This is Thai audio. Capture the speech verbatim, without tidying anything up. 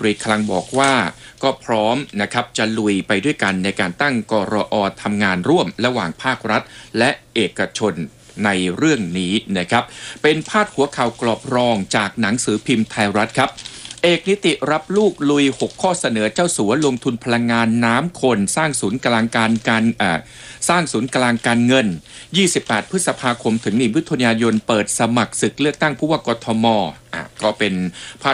ตรีคลังบอกว่าก็พร้อมนะครับจะลุยไปด้วยกันในการตั้งกรอทำงานร่วมระหว่างภาครัฐและเอกชนในเรื่องนี้นะครับเป็นพาดหัวข่าวกรอบรองจากหนังสือพิมพ์ไทยรัฐครับเอกนิติรับลูกลุยหกข้อเสนอเจ้าสัวลงทุนพลังงานน้ำคนสร้างศูนย์กลางการการอ่าสร้างศูนย์กลางการเงินยี่สิบแปดพฤษภาคมถึงหนึ่งมิถุนายนเปิดสมัครศึกเลือกตั้งผู้ว่ากทมอ่ะก็เป็น